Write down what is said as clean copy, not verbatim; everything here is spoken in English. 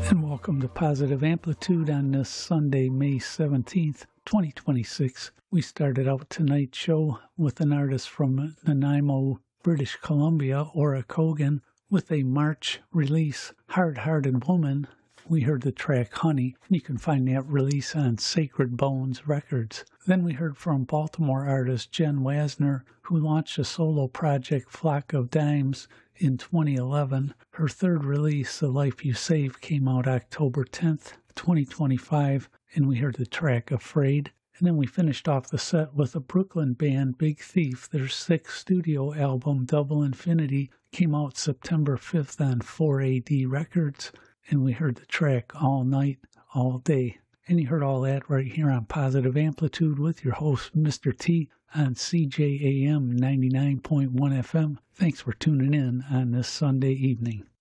And welcome to Positive Amplitude on this Sunday, May 17th, 2026. We started out tonight's show with an artist from Nanaimo, British Columbia, Ora Kogan, with a March release, Hard-Hearted Woman. We heard the track Honey. You can find that release on Sacred Bones Records. Then we heard from Baltimore artist Jen Wasner, who launched a solo project, Flock of Dimes, in 2011. Her third release, The Life You Save, came out October 10th, 2025, and we heard the track Afraid. And then we finished off the set with a Brooklyn band, Big Thief. Their sixth studio album, Double Infinity, came out September 5th on 4AD Records, and we heard the track All Night, All Day. And you heard all that right here on Positive Amplitude with your host, Mr. T, on CJAM 99.1 FM. Thanks for tuning in on this Sunday evening.